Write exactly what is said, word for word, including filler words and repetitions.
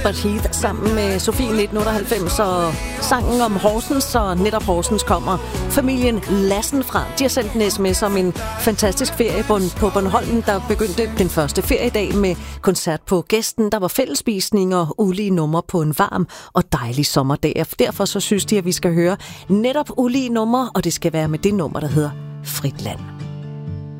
But Heath sammen med Sofie nitten otteoghalvfems og sangen om Horsens, så netop Horsens kommer familien Lassen fra. De har sendt en sms om en fantastisk ferie på Bornholm, der begyndte den første feriedag med koncert på Gæsten. Der var fællesspisning og ulige numre på en varm og dejlig sommerdag. Derfor så synes de, at vi skal høre netop ulige numre, og det skal være med det nummer, der hedder Frit Land.